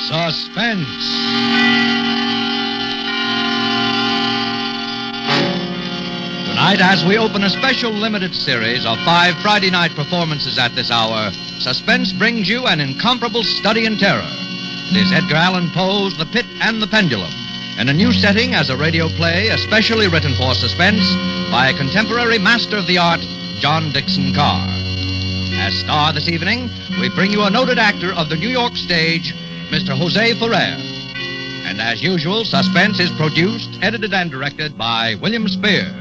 Suspense. Tonight, as we open a special limited series of 5 Friday night performances at this hour, Suspense brings you an incomparable study in terror. It is Edgar Allan Poe's The Pit and the Pendulum, in a new setting as a radio play especially written for suspense by a contemporary master of the art, John Dixon Carr. As star this evening, we bring you a noted actor of the New York stage, Mr. Jose Ferrer. And as usual, Suspense is produced, edited, and directed by William Spear.